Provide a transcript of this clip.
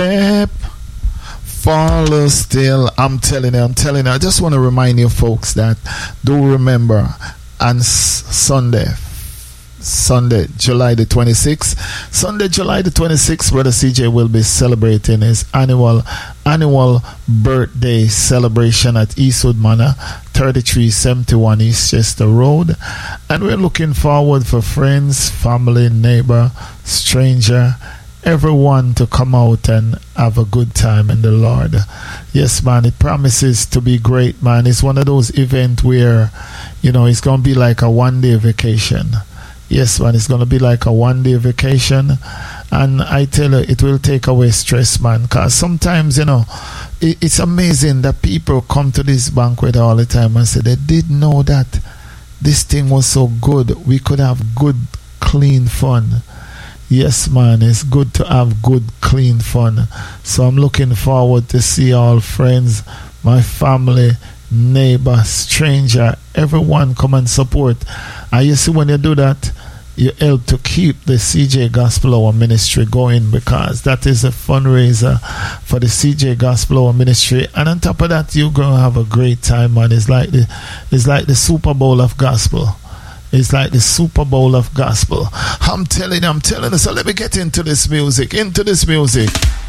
Follow still. I'm telling you. I just want to remind you folks that do remember on Sunday, July the 26th, Brother CJ will be celebrating his annual birthday celebration at Eastwood Manor, 3371 Eastchester Road, and we're looking forward for friends, family, neighbor, stranger, everyone to come out and have a good time in the Lord. Yes, man, it promises to be great, man. It's one of those events where, it's going to be like a one-day vacation. Yes, man, it's going to be like a one-day vacation. And I tell you, it will take away stress, man. Because sometimes, it's amazing that people come to this banquet all the time and say they didn't know that this thing was so good. We could have good, clean fun. Yes, man, it's good to have good, clean fun. So I'm looking forward to see all friends, my family, neighbor, stranger, everyone come and support. And you see, when you do that, you help to keep the CJ Gospel Hour Ministry going, because that is a fundraiser for the CJ Gospel Hour Ministry. And on top of that, you're going to have a great time, man. It's like the Super Bowl of gospel. It's like the Super Bowl of gospel. I'm telling you. So let me get into this music.